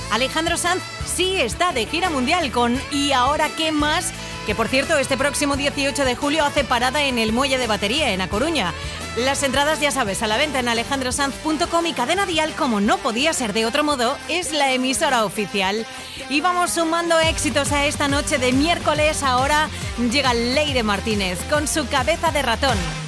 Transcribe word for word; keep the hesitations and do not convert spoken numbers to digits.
Alejandro Sanz sí está de gira mundial con ¿Y ahora qué más?, que por cierto este próximo dieciocho de julio hace parada en el Muelle de Batería, en A Coruña. Las entradas, ya sabes, a la venta en alejandro sanz punto com, y Cadena Dial, como no podía ser de otro modo, es la emisora oficial. Y vamos sumando éxitos a esta noche de miércoles. Ahora llega Leire Martínez con Su cabeza de ratón.